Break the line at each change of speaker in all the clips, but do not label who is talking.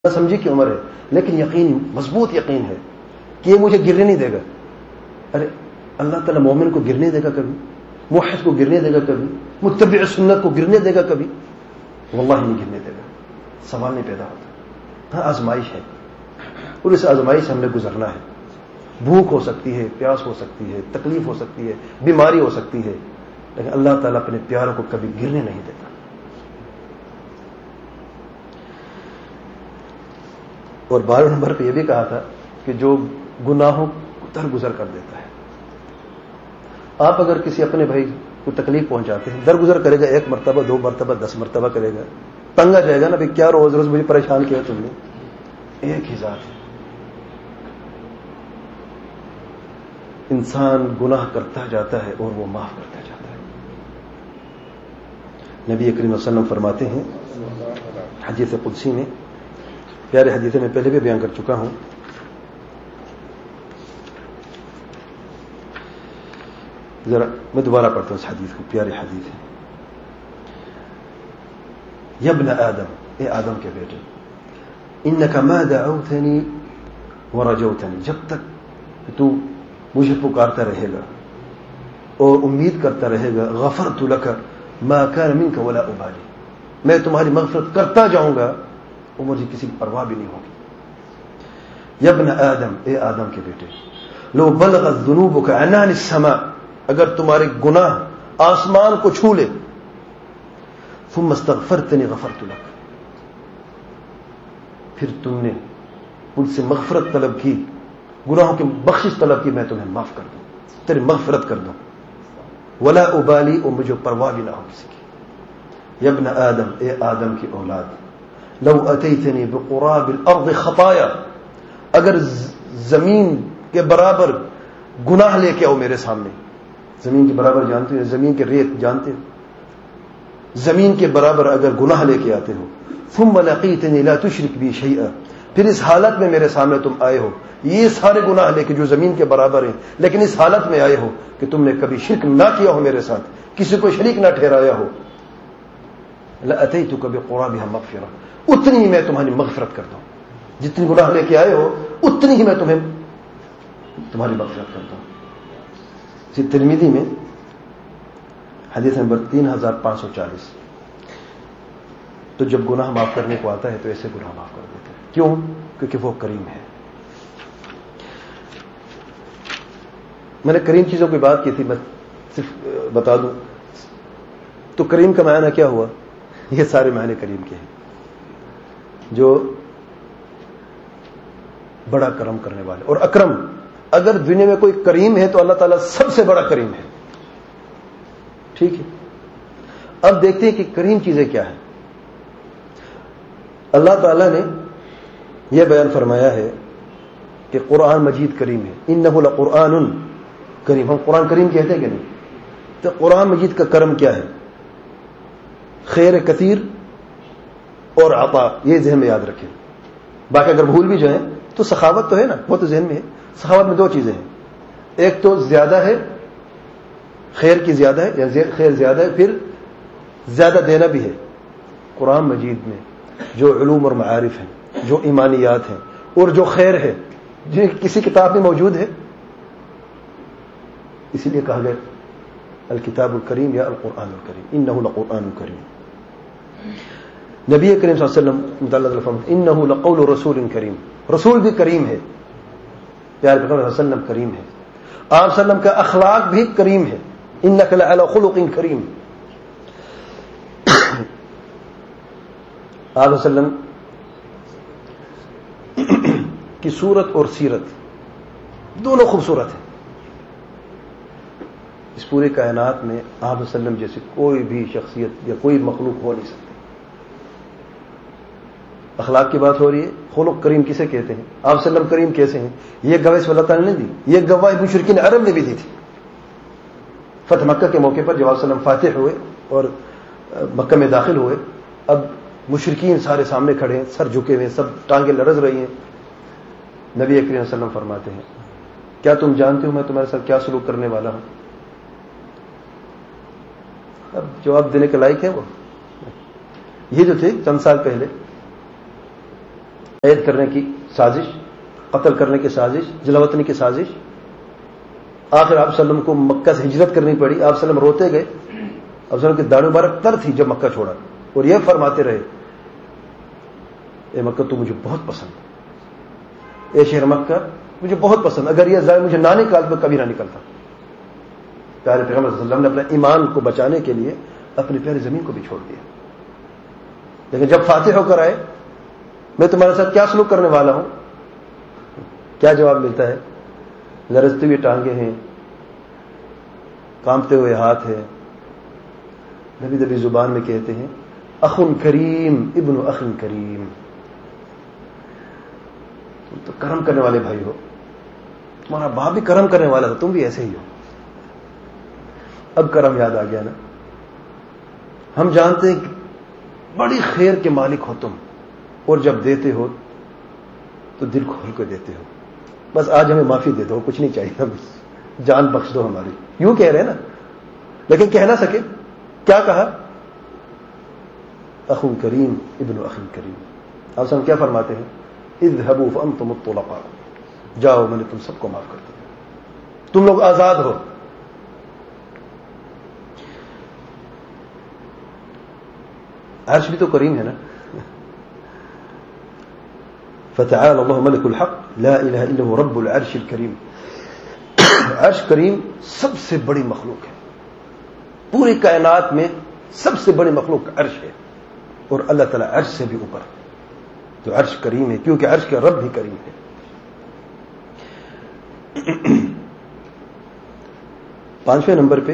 سمجھی کی عمر ہے، لیکن یقین، مضبوط یقین ہے کہ یہ مجھے گرنے نہیں دے گا۔ ارے اللہ تعالیٰ مومن کو گرنے دے گا کبھی؟ موحد کو گرنے دے گا کبھی؟ متبع سنت کو گرنے دے گا کبھی؟ واللہ نہیں گرنے دے گا۔ سوال نہیں پیدا ہوتا۔ ہاں آزمائش ہے، اور اس آزمائش سے ہم نے گزرنا ہے۔ بھوک ہو سکتی ہے، پیاس ہو سکتی ہے، تکلیف ہو سکتی ہے، بیماری ہو سکتی ہے، لیکن اللہ تعالیٰ اپنے پیاروں کو کبھی گرنے نہیں دیتا۔ اور 12 نمبر پہ یہ بھی کہا تھا کہ جو گناہوں کو درگزر کر دیتا ہے۔ آپ اگر کسی اپنے بھائی کو تکلیف پہنچاتے ہیں، درگزر کرے گا 1 مرتبہ 2 مرتبہ 10 مرتبہ کرے گا، تنگ آ جائے گا نا، بھائی کیا روز روز مجھے پریشان کیا تم نے۔ ایک ہی ذات ہے، انسان گناہ کرتا جاتا ہے اور وہ معاف کرتا جاتا ہے۔ نبی کریم صلی اللہ علیہ وسلم فرماتے ہیں حدیث قدسی میں، پیارے حدیث میں پہلے بھی بیان کر چکا ہوں، ذرا میں دوبارہ پڑھتا ہوں اس حدیث کو، پیارے حدیث ہے۔ یا ابن آدم، اے آدم کے بیٹے، انک ما دعوتنی ورجوتنی، جب تک تو مجھے پکارتا رہے گا اور امید کرتا رہے گا، غفرت لک ما کان منک ولا ابالی، میں تمہاری مغفرت کرتا جاؤں گا اور مجھے کسی کی پرواہ بھی نہیں ہوگی۔ یا ابن آدم، اے آدم کے بیٹے، لو بلغت ذنوبک عنان السماء، اگر تمہارے گناہ آسمان کو چھو لے، ثم استغفرتنی غفرت لک، پھر تم نے مجھ سے مغفرت طلب کی، گناہوں کی بخشش طلب کی، میں تمہیں معاف کر دوں، تیری مغفرت کر دوں، ولا ابالی، اور مجھے پرواہ بھی نہ ہو کسی کی۔ یا ابن آدم، اے آدم کی اولاد، لو اتیتنی بقراب الارض خطایا، اگر زمین کے برابر گناہ لے کے آؤ میرے سامنے، زمین کے برابر جانتے ہیں، زمین کے ریت جانتے ہیں، زمین کے برابر اگر گناہ لے کے آتے ہو، ثم لقیتنی لا تشرک بی شیئا، پھر اس حالت میں میرے سامنے تم آئے ہو، یہ سارے گناہ لے کے جو زمین کے برابر ہیں، لیکن اس حالت میں آئے ہو کہ تم نے کبھی شرک نہ کیا ہو میرے ساتھ، کسی کو شریک نہ ٹھہرایا ہو، لاتیتک بقرابها مغفرہ، اتنی ہی میں تمہاری مغفرت کرتا ہوں، جتنی گناہ لے کے آئے ہو اتنی ہی میں تمہیں تمہاری مغفرت کرتا ہوں۔ اسی ترمذی میں حدیث نمبر 3540، تو جب گناہ معاف کرنے کو آتا ہے تو ایسے گناہ معاف کر دیتے ہیں۔ کیوں؟ کیونکہ وہ کریم ہے۔ میں نے کریم چیزوں کی بات کی تھی، میں صرف بتا دوں تو کریم کا معنی کیا ہوا؟ یہ سارے معنی کریم کے ہیں، جو بڑا کرم کرنے والے، اور اکرم، اگر دنیا میں کوئی کریم ہے تو اللہ تعالیٰ سب سے بڑا کریم ہے۔ ٹھیک ہے، اب دیکھتے ہیں کہ کریم چیزیں کیا ہیں۔ اللہ تعالیٰ نے یہ بیان فرمایا ہے کہ قرآن مجید کریم ہے، انہ لقرآن کریم۔ ہم قرآن کریم کہتے ہیں کہ نہیں؟ تو قرآن مجید کا کرم کیا ہے؟ خیر کثیر اور عطا، یہ ذہن میں یاد رکھیں۔ باقی اگر بھول بھی جائیں تو سخاوت تو ہے نا، وہ تو ذہن میں ہے۔ سخاوت میں 2 چیزیں ہیں، ایک تو زیادہ ہے، خیر کی زیادہ ہے، یا خیر زیادہ ہے، پھر زیادہ دینا بھی ہے۔ قرآن مجید میں جو علوم اور معارف ہیں، جو ایمانیات ہیں، اور جو خیر ہے، جو کسی کتاب میں موجود ہے، اسی لیے کہا گیا الکتاب الکریم یا القرآن الکریم، انہ لقرآن کریم۔ نبی کریم صلی اللہ علیہ وسلم متعلق فرماتے ہیں انہ لقول رسول کریم، رسول بھی کریم ہے، پیارے پیغمبر صلی اللہ علیہ وسلم کریم ہے، آپ صلی اللہ علیہ وسلم کا اخلاق بھی کریم ہے، انک لعلی خلق کریم۔ آپ صلی اللہ علیہ وسلم کی صورت اور سیرت دونوں خوبصورت ہیں۔ اس پورے کائنات میں آپ صلی اللہ علیہ وسلم جیسے کوئی بھی شخصیت یا کوئی مخلوق ہو نہیں سکتی۔ اخلاق کی بات ہو رہی ہے، خلق کریم کسے کہتے ہیں؟ آپ صلی اللہ علیہ وسلم کریم کیسے ہیں؟ یہ گواہی اللہ تعالیٰ نے دی، یہ گواہی مشرکین عرب نے بھی دی تھی۔ فتح مکہ کے موقع پر جب آپ صلی اللہ علیہ وسلم فاتح ہوئے اور مکہ میں داخل ہوئے، اب مشرکین سارے سامنے کھڑے ہیں، سر جھکے ہوئے، سب ٹانگیں لرز رہی ہیں۔ نبی کریم صلی اللہ علیہ وسلم فرماتے ہیں کیا تم جانتے ہو میں تمہارے ساتھ کیا سلوک کرنے والا ہوں؟ اب جواب دینے کے لائق ہے وہ؟ یہ جو تھے چند سال پہلے قید کرنے کی سازش، قتل کرنے کی سازش، جلاوطنی کی سازش. آخر آپ صلی اللہ علیہ وسلم کو مکہ سے ہجرت کرنی پڑی. آپ صلی اللہ علیہ وسلم روتے گئے. آپ صلی اللہ علیہ وسلم کی داڑھی مبارک تر تھی جب مکہ چھوڑا، اور یہ فرماتے رہے اے مکہ تو مجھے بہت پسند، اے شہر مکہ مجھے بہت پسند، اگر یہ ظالم مجھے نہ نکال تو کبھی نہ نکلتا. پیارے پیغمبر صلی اللہ علیہ وسلم نے اپنے ایمان کو بچانے کے لیے اپنی پیاری زمین کو بھی چھوڑ دیا. لیکن جب فاتح ہو کر آئے میں تمہارے ساتھ کیا سلوک کرنے والا ہوں، کیا جواب ملتا ہے؟ لرزتی ہوئی ٹانگیں ہیں، کانپتے ہوئے ہاتھ ہیں. نبی نبی زبان میں کہتے ہیں اخ کریم ابن اخ کریم. تم تو کرم کرنے والے بھائی ہو، تمہارا باپ بھی کرم کرنے والا تھا، تم بھی ایسے ہی ہو. اب کرم یاد آ گیا نا. ہم جانتے ہیں کہ بڑی خیر کے مالک ہو تم، اور جب دیتے ہو تو دل کھول کے دیتے ہو. بس آج ہمیں معافی دے دو، کچھ نہیں چاہیے، بس جان بخش دو ہماری. یوں کہہ رہے ہیں نا، لیکن کہہ نہ سکے. کیا کہا؟ اخ کریم ابن اخ کریم. آپ ہم کیا فرماتے ہیں؟ اذهبوا فانتم الطلقاء، جاؤ میں نے تم سب کو معاف کر دیا، تم لوگ آزاد ہو. عرش بھی تو کریم ہے نا. فتعال اللہ ملک الحق لا الہ الا هو رب العرش الکریم. عرش کریم سب سے بڑی مخلوق ہے، پوری کائنات میں سب سے بڑی مخلوق عرش ہے، اور اللہ تعالیٰ عرش سے بھی اوپر، تو عرش کریم ہے کیونکہ عرش کا رب بھی کریم ہے. پانچویں نمبر پہ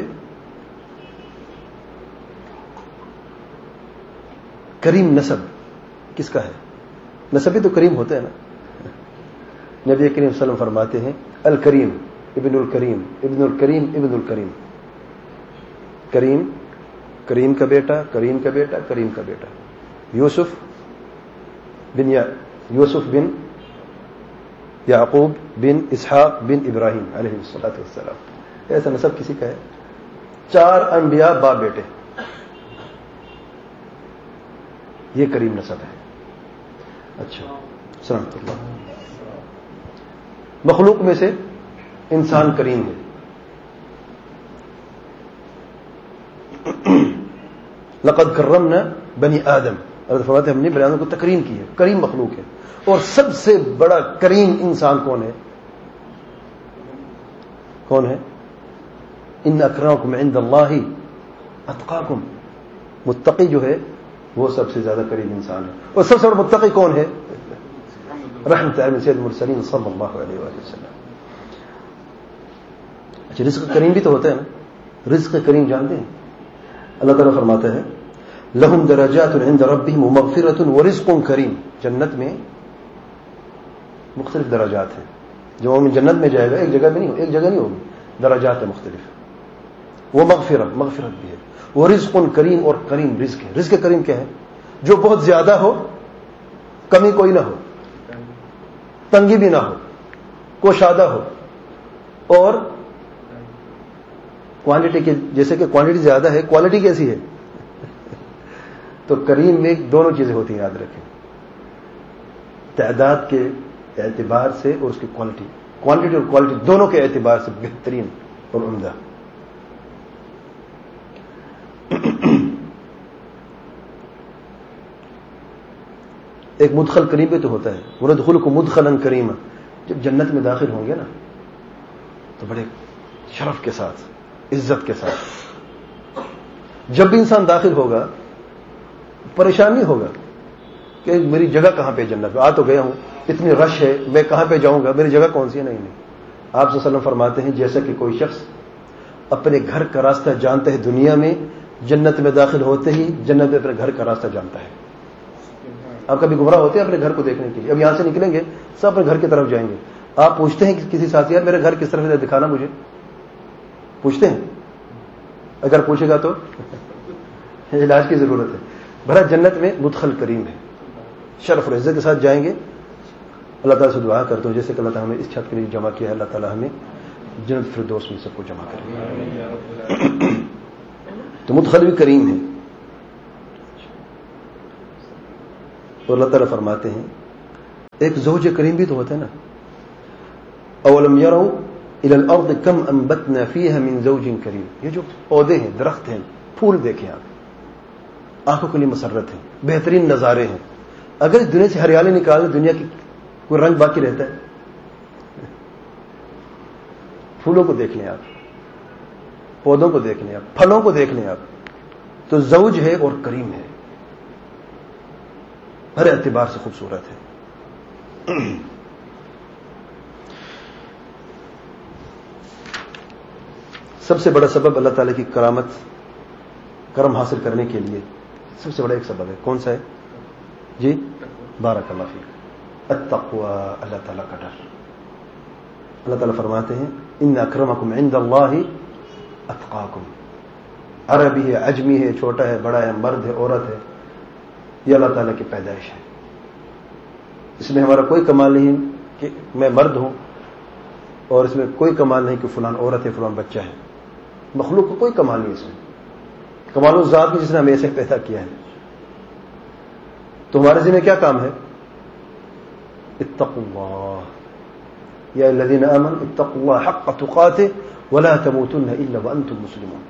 کریم نسب کس کا ہے؟ نسب بھی تو کریم ہوتا ہے نا. نبی کریم صلی اللہ علیہ وسلم فرماتے ہیں الکریم ابن الکریم ابن الکریم ابن الکریم. کریم، کریم کا بیٹا، کریم کا بیٹا، کریم کا بیٹا. یوسف بن یعقوب بن اسحاق بن ابراہیم علیہ الصلوۃ والسلام. ایسا نسب کسی کا ہے؟ 4 انبیاء باپ بیٹے. یہ کریم نسب ہے. اچھا سلامت اللہ. مخلوق میں سے انسان کریم ہے. لقد کرمنا بنی آدم. اللہ فرماتے ہیں ہم نے بنی آدم کو تکریم کی ہے، کریم مخلوق ہے. اور سب سے بڑا کریم انسان کون ہے؟ کون ہے؟ ان اکرمکم عند اللہ اتقاکم. متقی جو ہے وہ سب سے زیادہ کریم انسان ہے. اور سب سے بڑا متقی کون ہے؟ رحمت علی سید المرسلین صلی اللہ علیہ وآلہ وسلم. اچھا رزق کریم بھی تو ہوتا ہے نا. رزق کریم جانتے ہیں؟ اللہ تعالیٰ فرماتا ہے لہم درجات عند ربہم ومغفرۃ ورزق کریم. جنت میں مختلف درجات ہیں. جو مومن جنت میں جائے گا ایک جگہ نہیں ہوگی، درجات ہیں مختلف. وہ مغفرت بھی ہے. وہ رزق کریم، اور کریم رزق ہے. رزق کریم کیا ہے؟ جو بہت زیادہ ہو، کمی کوئی نہ ہو، تنگی بھی نہ ہو، کوشادہ ہو، اور کوانٹٹی کے جیسے کہ کوانٹٹی زیادہ ہے، کوالٹی کیسی ہے؟ تو کریم میں دونوں چیزیں ہوتی ہیں، یاد رکھیں. تعداد کے اعتبار سے اور اس کی کوانٹٹی اور کوالٹی دونوں کے اعتبار سے بہترین اور عمدہ. ایک مدخل کریم بھی تو ہوتا ہے. وندخلکم مدخلا کریما. جب جنت میں داخل ہوں گے نا تو بڑے شرف کے ساتھ، عزت کے ساتھ. جب بھی انسان داخل ہوگا پریشان نہیں ہوگا کہ میری جگہ کہاں پہ جنت میں. آ تو گیا ہوں، اتنی رش ہے، میں کہاں پہ جاؤں گا، میری جگہ کون سی ہے؟ نہیں. آپ صلی اللہ علیہ وسلم فرماتے ہیں جیسا کہ کوئی شخص اپنے گھر کا راستہ جانتا ہے دنیا میں، جنت میں داخل ہوتے ہی جنت میں اپنے گھر کا راستہ جانتا ہے. آپ کبھی گمراہ ہوتے ہیں اپنے گھر کو دیکھنے کے لیے؟ اب یہاں سے نکلیں گے سب اپنے گھر کی طرف جائیں گے. آپ پوچھتے ہیں کسی ساتھی یار میرے گھر کس طرف ہے دکھانا مجھے؟ پوچھتے ہیں؟ اگر پوچھے گا تو علاج کی ضرورت ہے. بھلا جنت میں مدخل کریم ہے، شرف اور عزت کے ساتھ جائیں گے. اللہ تعالیٰ سے دعا کرتا ہوں جیسے کہ اللہ تعالیٰ ہمیں اس چھت کے لیے جمع کیا ہے، اللہ تعالیٰ ہمیں جنت فردوس میں سب کو جمع کرے. تو مدخل بھی کریم ہے. اور اللہ تعالیٰ فرماتے ہیں ایک زوج کریم بھی تو ہوتا ہے نا. اولم یروا الی الارض کم انبتنا فیها من زوج کریم. یہ جو پودے ہیں، درخت ہیں، پھول دیکھیں آپ، آنکھوں کے لیے مسرت ہیں، بہترین نظارے ہیں. اگر اس دنیا سے ہریالی نکال دیں، دنیا کی کوئی رنگ باقی رہتا ہے؟ پھولوں کو دیکھ لیں آپ، پودوں کو دیکھ لیں آپ، پھلوں کو دیکھ لیں آپ، تو زوج ہے اور کریم ہے، ہر اعتبار سے خوبصورت ہے. سب سے بڑا سبب اللہ تعالیٰ کی کرم حاصل کرنے کے لیے سب سے بڑا ایک سبب ہے. کون سا ہے جی؟ بارک اللہ فیک، التقوی، اللہ تعالیٰ کا ڈر. اللہ تعالیٰ فرماتے ہیں ان اکرمکم عند اللہ اتقاکم. عربی ہے، عجمی ہے، چھوٹا ہے، بڑا ہے، مرد ہے، عورت ہے، یہ اللہ تعالیٰ کی پیدائش ہے. اس میں ہمارا کوئی کمال نہیں کہ میں مرد ہوں، اور اس میں کوئی کمال نہیں کہ فلان عورت ہے، فلان بچہ ہے. مخلوق کو کوئی کمال نہیں اس میں. کمال اس ذات کی جس نے ہمیں ایسے پیدا کیا ہے. تو ہمارے ذمہ کیا کام ہے؟ اتقوا اللہ یا الذین آمنوا اتقوا اللہ حق تقاتہ ولا تموتن الا وانتم مسلمون.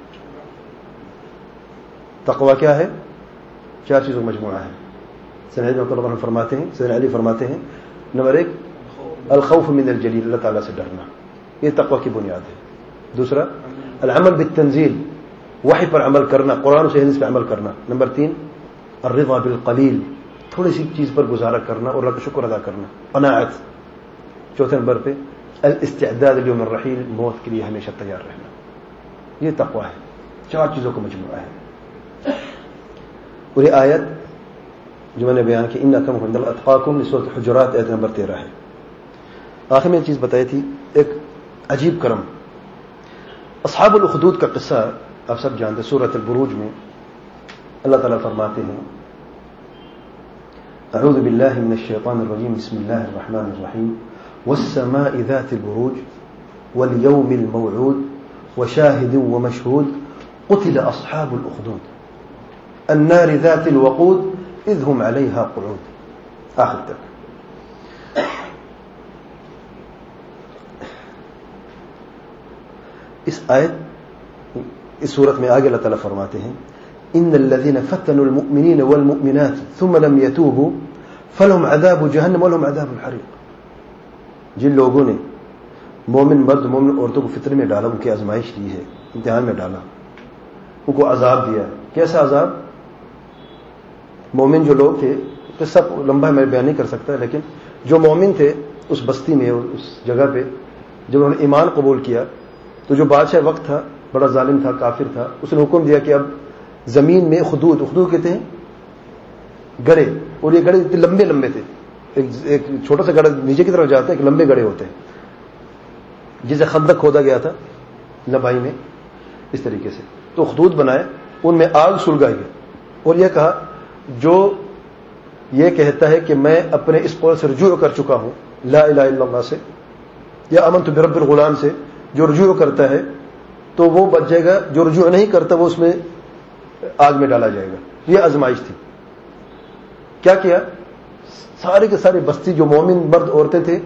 تقوی کیا ہے؟ 4 چیزوں کا مجموعہ ہے. سیدنا علی فرماتے ہیں نمبر 1 الخوف من الجلیل، اللہ تعالیٰ سے ڈرنا، یہ تقوی کی بنیاد ہے. دوسرا العمل بالتنزیل، وحی پر عمل کرنا، قرآن و حدیث پر عمل کرنا. نمبر 3 الرضا بالقلیل، تھوڑی سی چیز پر گزارا کرنا اور اللہ کا شکر ادا کرنا، قناعت. چوتھے نمبر پہ الاستعداد لیوم الرحیل، موت کے لیے ہمیشہ تیار رہنا. یہ تقوی ہے، 4 چیزوں کا مجموعہ ہے. اور یہ آیت جو میں نے بیان کی ان اکرمکم عند اللہ اتقاکم، سورۃ حجرات آیت نمبر 13 ہے. آخر میں ایک چیز بتائی تھی، ایک عجیب کرم. اصحاب الاخدود کا قصہ آپ سب جانتے ہیں. سورۃ البروج میں اللہ تعالیٰ فرماتے ہیں اعوذ باللہ من الشیطان الرجیم بسم اللہ الرحمن الرحیم والسماء ذات البروج والیوم الموعود وشاہد ومشہود قتل اصحاب الاخدود النار ذات الوقود اذ هم علیہا قعود. آخر تک. اس آیت اس صورت میں آگے اللہ تعالیٰ فرماتے ہیں ان الذين فتنوا المؤمنين والمؤمنات ثم لم يتوبوا فلهم عذاب جهنم ولهم عذاب الحريق. جن لوگوں نے مومن مرد مومن عورتوں کو فتنے میں ڈالا، ان کی آزمائش لی ہے، امتحان میں ڈالا، ان کو عذاب دیا. کیسا عذاب؟ مومن جو لوگ تھے، تو سب لمبا میں بیان نہیں کر سکتا، لیکن جو مومن تھے اس بستی میں، اس جگہ پہ جب انہوں نے ایمان قبول کیا، تو جو بادشاہ وقت تھا بڑا ظالم تھا، کافر تھا، اس نے حکم دیا کہ اب زمین میں خدود کہتے ہیں گڑھے، اور یہ گڑھے لمبے لمبے تھے. ایک چھوٹا سا گڑھا نیچے کی طرف جاتا ہے، ایک لمبے گڑھے ہوتے ہیں، جسے خندق کھودا گیا تھا لمبائی میں، اس طریقے سے. تو خدود بنائے، ان میں آگ سلگائی ہے، اور یہ کہا جو یہ کہتا ہے کہ میں اپنے اس قول سے رجوع کر چکا ہوں، لا الہ الا اللہ سے یا آمنت برب الغلام سے، جو رجوع کرتا ہے تو وہ بچ جائے گا، جو رجوع نہیں کرتا وہ اس میں آگ میں ڈالا جائے گا. یہ آزمائش تھی. کیا کیا؟ سارے کے سارے بستی جو مومن مرد عورتیں تھے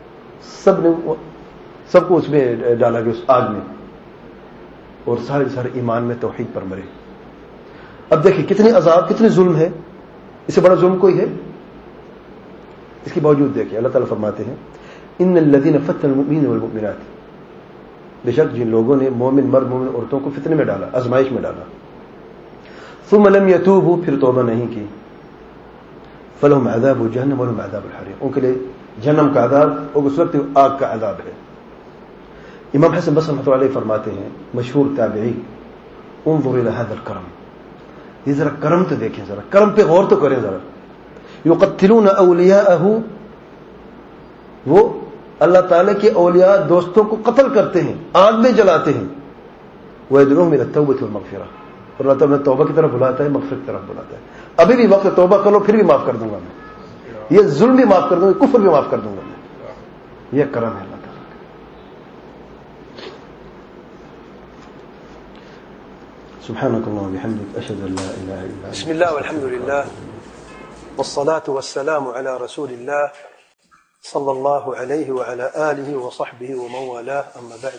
سب کو اس میں ڈالا گیا، اس آگ میں، اور سارے ایمان میں توحید پر مرے. اب دیکھیں کتنی عذاب، کتنی ظلم ہے. اس سے بڑا ظلم کوئی ہے؟ اس کے باوجود دیکھیں اللہ تعالیٰ فرماتے ہیں ان الذين فتنوا المؤمنين والمؤمنات، بے شک جن لوگوں نے مومن مرد مومن عورتوں کو فتنے میں ڈالا، آزمائش میں ڈالا، ثم لم يتوبوا، پھر توبہ نہیں کی، فلهم عذاب جہنم ولهم عذاب الحریق، ان کے لیے جہنم کا عذاب اور اس وقت آگ کا عذاب ہے. امام حسن بصری رحمۃ اللہ علیہ فرماتے ہیں، مشہور تابعی، انظر الى هذا الكرم، یہ ذرا کرم تو دیکھیں، ذرا کرم پہ غور تو کریں ذرا. یقتلون اولیاءه، وہ اللہ تعالیٰ کے اولیاء دوستوں کو قتل کرتے ہیں، آگ میں جلاتے ہیں. وَيَدْعُوهُمْ إِلَى التَّوْبَةِ وَالْمَغْفِرَةِ، اور اللہ تعالیٰ توبہ کی طرف بلاتا ہے، مغفرت کی طرف بلاتا ہے. ابھی بھی وقت توبہ کرو، پھر بھی معاف کر دوں گا میں، یہ ظلم بھی معاف کر دوں گا، کفر بھی معاف کر دوں گا میں. یہ کرم ہے اللہ تعالیٰ کا. سبحانك اللهم وبحمدك اشهد ان لا اله الا انت. بسم الله والحمد لله والصلاة والسلام على رسول الله صلى الله عليه وعلى آله وصحبه ومن والاه أما بعد.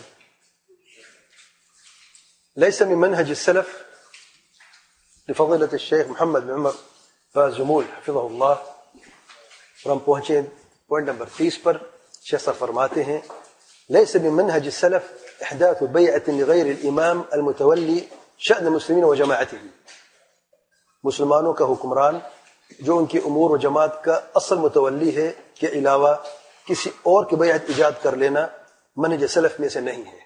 ليس من منهج السلف لفضيلة الشيخ محمد بن عمر فازمول حفظه اللہ. اور ہم پہنچے پوائنٹ نمبر 30 پر. شیخ صاحب فرماتے ہیں ليس من منهج السلف إحداث بيعة لغير الإمام المتولي شأن المسلمين وجماعته. مسلمانوں کا حکمران جو ان کی امور و جماعت کا اصل متولی ہے کے علاوہ کسی اور کی بیعت ایجاد کر لینا منہج سلف میں سے نہیں ہے.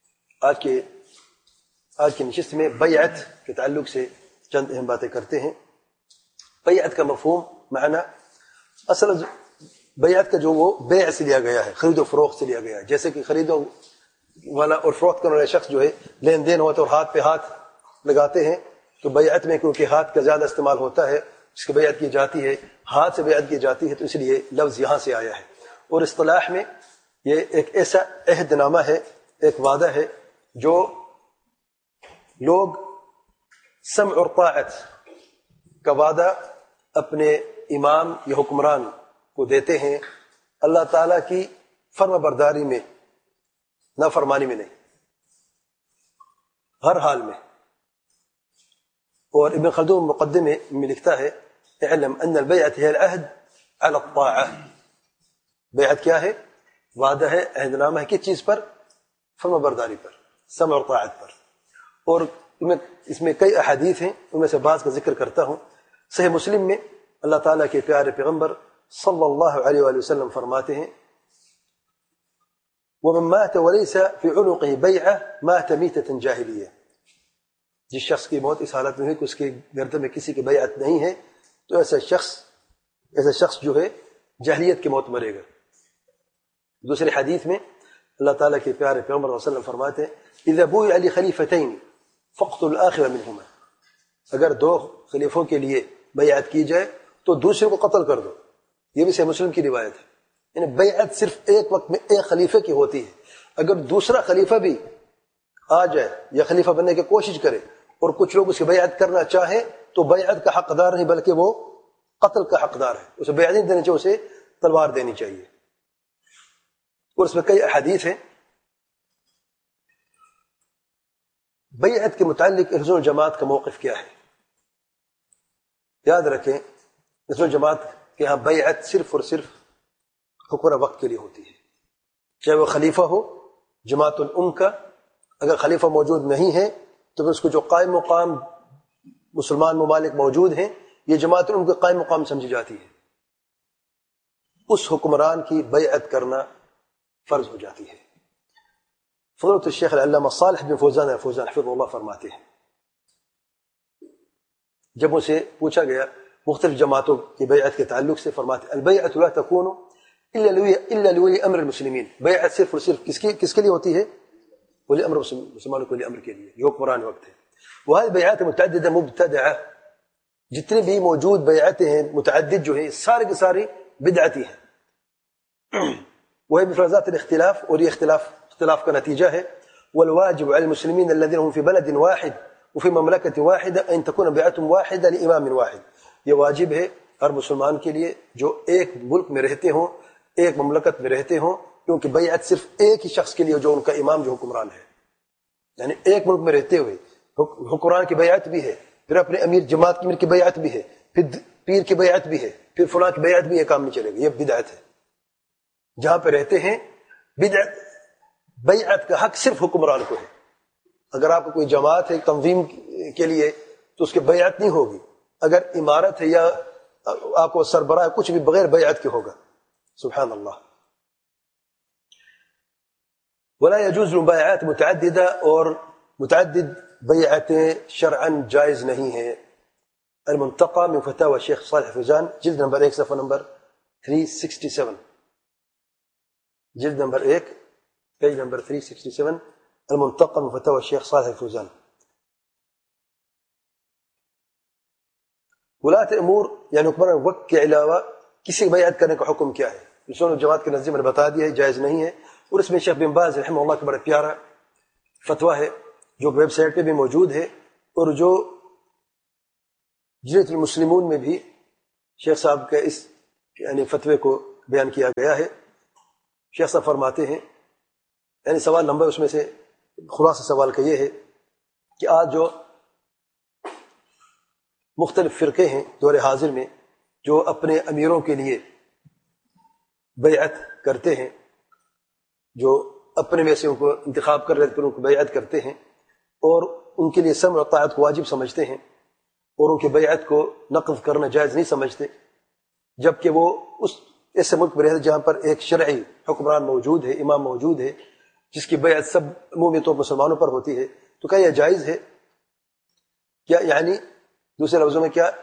آج کی نشست میں بیعت کے تعلق سے چند اہم باتیں کرتے ہیں. بیعت کا مفہوم معنی اصل بیعت کا جو وہ بیع سے لیا گیا ہے، خرید و فروخت سے لیا گیا ہے. جیسے کہ خرید والا اور فروخت کرنے والا شخص جو ہے لین دین ہوتا ہے اور ہاتھ پہ ہاتھ لگاتے ہیں، تو بیعت میں کیونکہ ہاتھ کا زیادہ استعمال ہوتا ہے اس کی بیعت کی جاتی ہے، ہاتھ سے بیعت کی جاتی ہے، تو اس لیے لفظ یہاں سے آیا ہے. اور اصطلاح میں یہ ایک ایسا عہد نامہ ہے، ایک وعدہ ہے جو لوگ سمع اور طاعت کا وعدہ اپنے امام یا حکمران کو دیتے ہیں، اللہ تعالیٰ کی فرما برداری میں، نافرمانی میں نہیں، ہر حال میں. اور ابن خلدون مقدمے میں لکھتا ہے اعلم ان البیعۃ هي العہد علی الطاعہ. بیعت کیا ہے؟ وعدہ ہے، عہد نامہ ہے. کس چیز پر؟ فرما برداری پر، سمع اور طاعت پر. اور اس میں کئی احادیث ہیں، ان میں سے بعض کا ذکر کرتا ہوں. صحیح مسلم میں اللہ تعالیٰ کے پیارے پیغمبر صلی اللہ علیہ وآلہ وسلم فرماتے ہیں وَمَن مَاتَ وَلَيْسَ فِي عُنُقِهِ بَيْعَةٌ مَاتَ مِيتَةً جَاهِلِيَّةً. جس شخص کی موت اس حالت میں ہوئی کہ اس کے گردن میں کسی کی بیعت نہیں ہے، تو ایسا شخص جو ہے جاہلیت کی موت مرے گا. دوسری حدیث میں اللہ تعالیٰ کے پیارے پیغمبر صلی اللہ علیہ وسلم فرماتے ہیں اذا بوئع لخلیفتین فاقتلوا الآخر منہما. اگر دو خلیفوں کے لیے بیعت کی جائے تو دوسرے کو قتل کر دو. یہ بھی صحیح مسلم کی روایت ہے. یعنی بیعت صرف ایک وقت میں ایک خلیفے کی ہوتی ہے. اگر دوسرا خلیفہ بھی آ جائے یا خلیفہ بننے کی کوشش کرے اور کچھ لوگ اس کی بیعت کرنا چاہیں تو بیعت کا حقدار نہیں بلکہ وہ قتل کا حقدار ہے. اسے بیعت نہیں دینی چاہیے، اسے تلوار دینی چاہیے. اور اس میں کئی احادیث ہیں. بیعت کے متعلق حزب الجماعت کا موقف کیا ہے؟ یاد رکھیں حزب الجماعت کے یہاں بیعت صرف اور صرف حکمران وقت کے لیے ہوتی ہے، چاہے وہ خلیفہ ہو جماعت الام کا. اگر خلیفہ موجود نہیں ہے تو پھر اس کو جو قائم مقام مسلمان ممالک موجود ہیں یہ جماعت الام کے قائم مقام سمجھی جاتی ہے. اس حکمران کی بیعت کرنا فرض ہو جاتی ہے. فضیلۃ الشیخ العلامہ صالح بن فوزان حفظہ اللہ فرماتے ہیں جب اسے پوچھا گیا مختلف جماعتوں کی بیعت کے تعلق سے، فرماتے البیعۃ لا تکون الا لولی امر المسلمین. بیعت صرف اور صرف کس کے لیے ہوتی ہے؟ ولی امر مسلمانوں کے لیے، امر کے لیے جو حکمران وقت ہے. وہی بیعت متعددہ مبتدعہ، جتنے بھی موجود بیعتیں ہیں متعدد جو ہیں سارے کے سارے بدعتی ہیں. وہی بفرضات الاختلاف، اور یہ اختلاف کا نتیجہ ہے. والواجب على المسلمين الذين هم في بلد واحد وفي مملكة واحدة ان تكون بيعتهم واحدة لامام واحد. یہ واجب ہے ہر مسلمان کے لیے جو ایک ملک میں رہتے ہوں، ایک مملکت میں رہتے ہوں، کیونکہ بیعت صرف ایک ہی شخص کے لیے جو ان کا امام جو حکمران ہے. یعنی ایک ملک میں رہتے ہوئے حکمران کی بیعت بھی ہے، پھر اپنے امیر جماعت کی امیر کی بیعت بھی ہے، پھر پیر کی بیعت بھی ہے، پھر فلاں کی بیعت بھی. یہ کام نہیں چلے گا، یہ بدعت ہے. جہاں پہ رہتے ہیں بیعت کا حق صرف حکمران کو ہے. اگر آپ کو کوئی جماعت ہے تنظیم کے لیے تو اس کی بیعت نہیں ہوگی. اگر عمارت ہے یا آپ کو سربراہ کچھ بھی بغیر بیعت کے ہوگا. سبحان اللہ. ولا يجوز مبايعات متعددة، اور متعدد بیعتیں شرعا جائز نہیں ہیں. المنتقى من فتاوى الشيخ صالح فوزان جلد نمبر 1 صفحہ نمبر 367. جلد نمبر 1 پیج نمبر 367 المنتقى من فتاوى الشيخ صالح الفوزان. ولاة الامور یعنی حکمران وقت کے علاوہ کسی بیعت کرنے کا حکم کیا ہے؟ رسول جماعت کے نزدیک میں نے بتا دیا ہے جائز نہیں ہے. اور اس میں شیخ بن باز رحمہ اللہ کا بڑا پیارا فتویٰ ہے جو ویب سائٹ پہ بھی موجود ہے، اور جو جریدۃ المسلمون میں بھی شیخ صاحب کے اس یعنی فتوے کو بیان کیا گیا ہے. شیخ صاحب فرماتے ہیں، یعنی سوال لمبا، اس میں سے خلاصہ سوال کا یہ ہے کہ آج جو مختلف فرقے ہیں دور حاضر میں جو اپنے امیروں کے لیے بیعت کرتے ہیں، جو اپنے میں سے ان کو انتخاب کر رہے پھر ان کو بیعت کرتے ہیں اور ان کے لیے سمع و طاعت کو واجب سمجھتے ہیں اور ان کی بیعت کو نقض کرنا جائز نہیں سمجھتے، جبکہ وہ اس ایسے ملک میں رہتے جہاں پر ایک شرعی حکمران موجود ہے، امام موجود ہے، جس کی بیعت سب عمومی طور مسلمانوں پر ہوتی ہے. تو کیا یہ جائز ہے؟ کیا یعنی دوسرے لفظوں میں کیا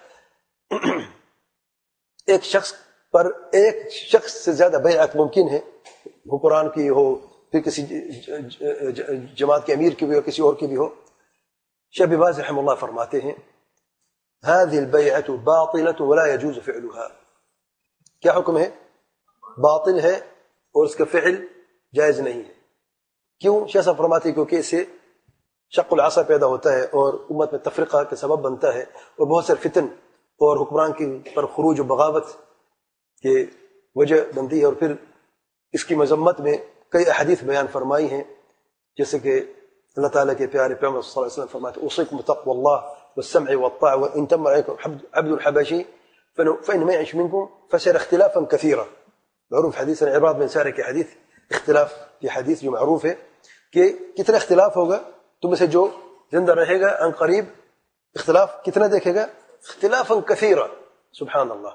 ایک شخص پر ایک شخص سے زیادہ بیعت ممکن ہے؟ حکمران کی ہو، پھر کسی جماعت کے امیر کی بھی ہو، کسی اور کی بھی ہو. شیخ ابن باز رحمہ اللہ فرماتے ہیں هذه البيعة باطلة ولا يجوز فعلها. کیا حکم ہے؟ باطل ہے اور اس کا فعل جائز نہیں ہے. کیوں؟ شیخ صاحب فرماتے ہیں کیونکہ اس سے شق العصا پیدا ہوتا ہے اور امت میں تفرقہ کا سبب بنتا ہے اور بہت سارے فتن اور حکمران کی پر خروج و بغاوت کی وجہ بنتی ہے. اور پھر اس کی مذمت میں کئی احادیث بیان فرمائی ہیں، جیسے کہ اللہ تعالیٰ کے پیارے پیغمبر صلی اللہ علیہ وسلم فرماتے ہیں اوصیکم بتقوى الله والسمع والطاعة وان تم عليكم عبد الحبشي فإن ما يعش منكم فسير اختلافا كثيرا. معروف حدیث عباد بن سارق کے حدیث، اختلاف کی حدیث جو معروف ہے کہ کتنا اختلاف ہوگا، تم سے جو زندہ رہے گا ان قریب اختلاف کتنا دیکھے گا، اختلافا كثيرا. سبحان اللہ.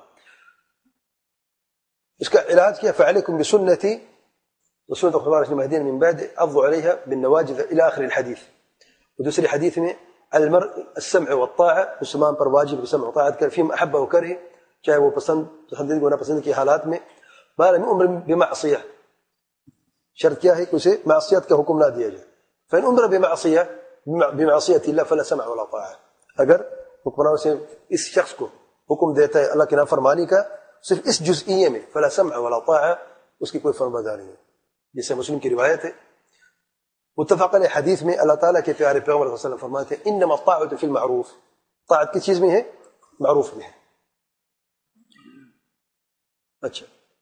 اس کا علاج کیا؟ فعليكم بسنتي وسنة الخلفاء المهديين من بعد عضوا عليها بالنواجذ الى آخر الحديث. ودوسری حدیث میں المرء السمع والطاعة، مسلمان پر واجب سمع و طاعت کر فيما احب و کرہ، چاہے وہ پسندیدگی و ناپسندیدگی کے حالات میں، ما لم يؤمر بمعصیہ، شرط کیا ہے کہ اسے معصیت کا حکم نہ دیا جائے. فإن أمر بمعصية الله فلا سمع ولا طاعة. اگر حکمران سے اس شخص کو حکم دیتا ہے اللہ کی نافرمانی کا صرف اس جزئیے میں، فلا سمع ولا طاعة، اس کی کوئی فرمانبرداری نہیں. جیسے مسلم کی روایت ہے متفق علیہ حدیث میں اللہ تعالیٰ کے پیارے پیغمبر صلی اللہ علیہ وسلم فرماتے ہیں انما الطاعة فی المعروف. طاعت کس چیز میں ہے؟ معروف میں ہے. اچھا،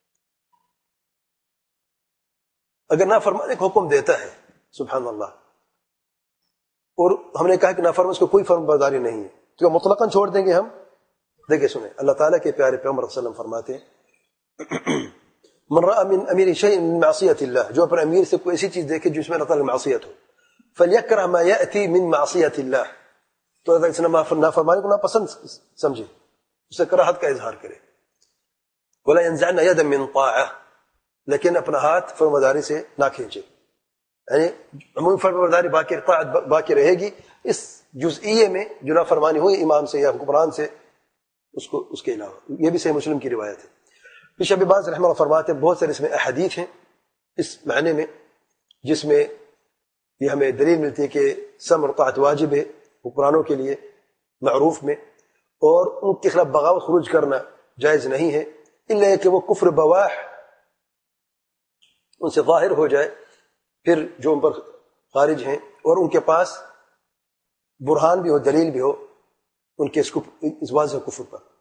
اگر نافرمانی کا حکم دیتا ہے سبحان اللہ اور ہم نے کہا کہ نافرمان اس کو کوئی فرمانبرداری نہیں ہے، تو مطلقاً چھوڑ دیں گے ہم؟ دیکھیں سنیں، اللہ تعالیٰ کے پیارے پیغمبر صلی اللہ علیہ وسلم فرماتے ہیں من رأى من امیر شيء من معصیت اللہ، جو اپنے امیر سے کوئی ایسی چیز دیکھے جس میں اللہ تعالیٰ معصیت ہو، فلیکرہ ما یأتی من معصیت اللہ، تو اس نے نافرمانی کو ناپسند سمجھے، اسے کراہت کا اظہار کرے. ولا ينزعن يدا من طاعة، لیکن اپنا ہاتھ فرمانبرداری سے نہ کھینچے. یعنی عمومی فرمانبرداری باقی، طاعت باقی رہے گی اس جزئیے میں جو نافرمانی ہوئی امام سے یا حکمران سے، اس کے علاوہ. یہ بھی صحیح مسلم کی روایت ہے. شیخ ابن باز رحمہ اللہ فرماتے ہیں بہت سارے اس میں احادیث ہیں اس معنی میں جس میں یہ ہمیں دلیل ملتی ہے کہ سمع و طاعت واجب ہے حکمرانوں کے لیے معروف میں، اور ان کے خلاف بغاوت خروج کرنا جائز نہیں ہے، الا کہ وہ کفر بواح ان سے ظاہر ہو جائے، پھر جو ان پر خارج ہیں اور ان کے پاس برہان بھی ہو، دلیل بھی ہو ان کے اس واضح کفر پر.